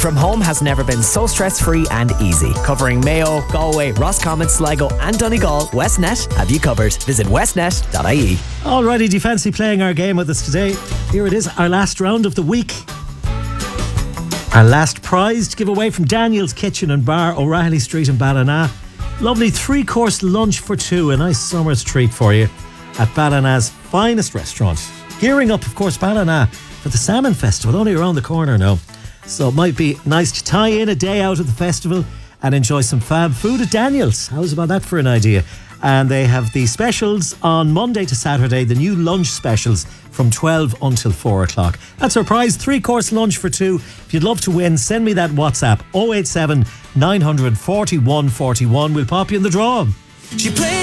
from home has never been so stress-free and easy. Covering Mayo, Galway, Roscommon, Sligo and Donegal, Westnet have you covered. Visit westnet.ie. Alrighty, do you fancy playing our game with us today? Here it is, our last round of the week. Our last prize to give away from Daniel's Kitchen and Bar, O'Reilly Street in Ballina. Lovely 3-course lunch for two, a nice summer's treat for you at Ballina's finest restaurant. Gearing up, of course, Ballina for the Salmon Festival, only around the corner now. So it might be nice to tie in a day out of the festival and enjoy some fab food at Daniel's. How's about that for an idea? And they have the specials on Monday to Saturday, the new lunch specials from 12 until 4 o'clock. That's our prize, 3-course lunch for two. If you'd love to win, send me that WhatsApp, 087 941 41. We'll pop you in the draw. She played